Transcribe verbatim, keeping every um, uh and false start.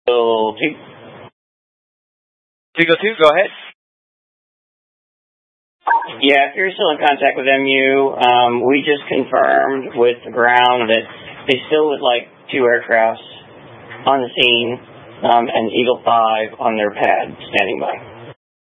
Eagle two. Eagle two, go ahead. Yeah, if you're still in contact with M U, um, we just confirmed with the ground that they still would like two aircrafts on the scene, um, and Eagle five on their pad standing by.